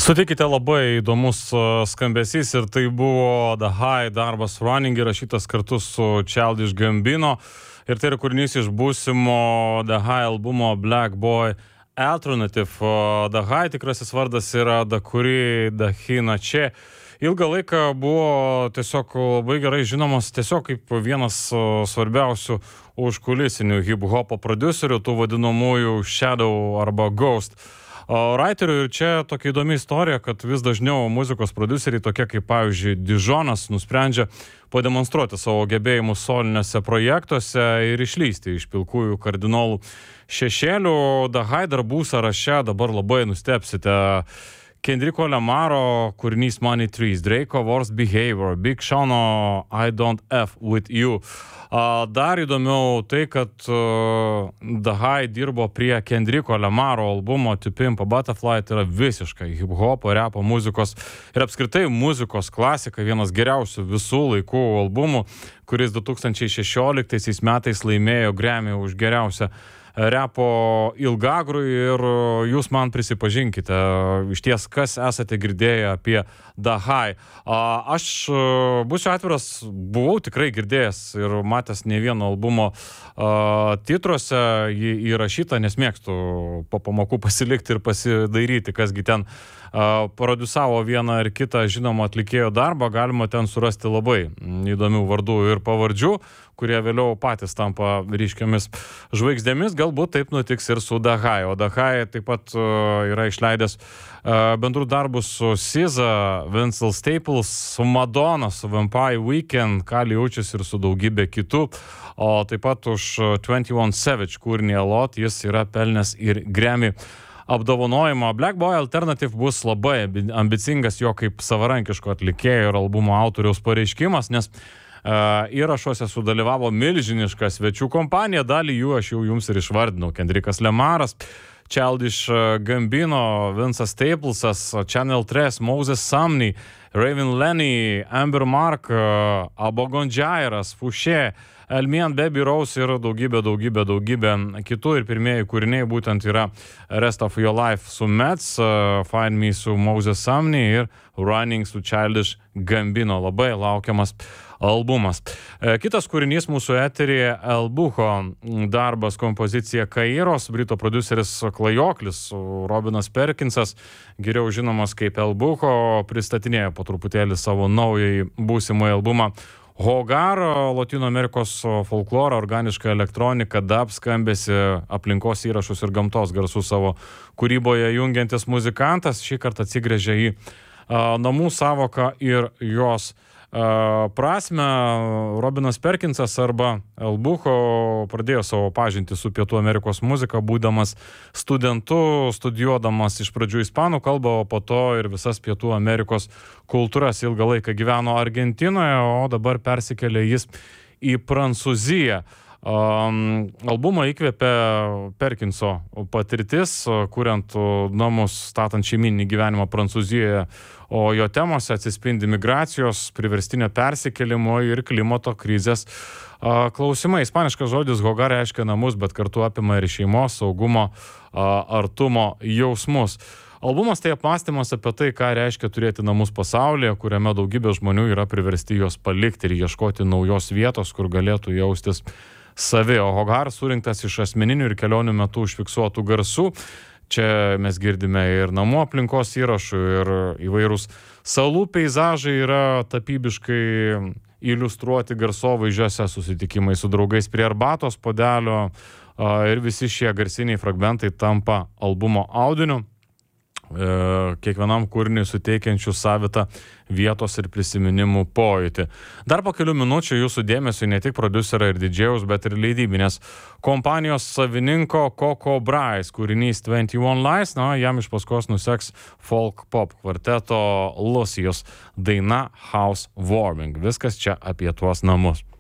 Sutikite, labai įdomus skambesys ir tai buvo The High darbas Running įrašytas kartu su Childish Gambino ir tai yra kūrinys iš būsimo The High albumo Black Boy Alternative. The High tikrasis vardas yra Dakuri Dahinache. Ilgą laiką buvo tiesiog labai gerai žinomas tiesiog kaip vienas svarbiausių užkulisinių hip-hopo prodiuserių, tų vadinamųjų Shadow arba Ghost writerių. Ir čia tokia įdomi istorija, kad vis dažniau muzikos prodiuseriai, tokie kaip pavyzdžiui Dižonas, nusprendžia pademonstruoti savo gebėjimus soliniuose projektuose ir išlysti iš pilkųjų kardinolų šešėlių. The High darbų sąraše dabar labai nustebsite Kendricko Lamaro kūrinys Money Trees, Draco Worst Behavior, Big Sean'o I Don't F With You. Dar įdomiau tai, kad The High dirbo prie Kendricko Lamaro albumo To Pimp a Butterfly, tai yra visiškai hip-hopo, repo muzikos ir apskritai muzikos klasika, vienas geriausių visų laikų albumų, kuris 2016 metais laimėjo Grammy už geriausią repo ilgagrui. Ir jūs man prisipažinkite, iš ties, kas esate girdėję apie The High. Aš būsiu atviras, buvau tikrai girdėjęs ir matęs ne vieno albumo titruose jį įrašytą, nes mėgstu po pamokų pasilikti ir pasidairyti, kasgi ten prodiusavo vieną ar kitą žinomą atlikėjo darbą. Galima ten surasti labai įdomių vardų ir pavardžių, kurie vėliau patys tampa ryškiamis žvaigždėmis. Galbūt taip nutiks ir su The High. O The High taip pat yra išleidęs bendrų darbus su SZA, Vince Staples, su Madonna, su Vampire Weekend, Kali Uchis ir su daugybė kitų. O taip pat už 21 Savage kūrinį A Lot jis yra pelnęs ir Grammy apdovanojimą. Black Boy Alternative bus labai ambicingas jo kaip savarankiško atlikėjo ir albumo autoriaus pareiškimas, nes įrašuose sudalyvavo milžiniška svečių kompanija. Dalį jų aš jau jums ir išvardinau. Kendrickas Lamaras, Childish Gambino, Vince Staplesas, Channel 3, Moses Sumney, Raven Lenny, Amber Mark, Abogon Jairas, Fouché, Elmian, Baby Rose ir daugybė kitų. Ir pirmieji kūriniai būtent yra Rest of Your Life su Mets, Find Me su Moses Sumney ir Running su Childish Gambino. Labai laukiamas albumas. Kitas kūrinys mūsų eteryje El Bucho darbas, kompozicija Kairos, brito prodiuseris klajoklis Robinas Perkinsas, geriau žinomas kaip El Bucho, pristatinėjo po truputėlį savo naująjį būsimąjį albumą Hogar, Latino Amerikos folklorą, organišką elektroniką, dub skambesį, aplinkos įrašus ir gamtos garsus savo kūryboje jungiantis muzikantas. Šį kartą atsigręžė į namų savoką ir jos prasme. Robinas Perkinsas arba El Bucho pradėjo savo pažintį su Pietų Amerikos muzika, būdamas studentu, studijuodamas iš pradžių ispanų kalbą, o po to ir visas Pietų Amerikos kultūras. Ilgą laiką gyveno Argentinoje, o dabar persikėlė jis į Prancūziją. Albumą įkvėpė Perkinso patirtis, kuriant namus, statant šeiminį gyvenimą Prancūzijoje, o jo temose atsispindi migracijos, priverstinio persikėlimo ir klimato krizės klausimai. Ispaniškas žodis hogar reiškia namus, bet kartu apima ir šeimos, saugumo, artumo jausmus. Albumas tai apmąstymas apie tai, ką reiškia turėti namus pasaulyje, kuriame daugybė žmonių yra priversti juos palikti ir ieškoti naujos vietos, kur galėtų jaustis savi. O Hogar surinktas iš asmeninių ir kelionių metų užfiksuotų garsų. Čia mes girdime ir namų aplinkos įrašų, ir įvairūs salų peizažai yra tapybiškai iliustruoti garsovaizdžiuose, susitikimai su draugais prie arbatos puodelio ir visi šie garsiniai fragmentai tampa albumo audiniu, kiekvienam kūriniui suteikiančių savitą vietos ir prisiminimų pojūtį. Dar po kelių minučių jūsų dėmesio ne tik prodiuserio ir didžėjaus, bet ir leidybinės kompanijos savininko Coco Bryce kūrinys 21 Lies, jam iš paskos nuseks folk pop kvarteto Lucijos daina House Warming. Viskas čia apie tuos namus.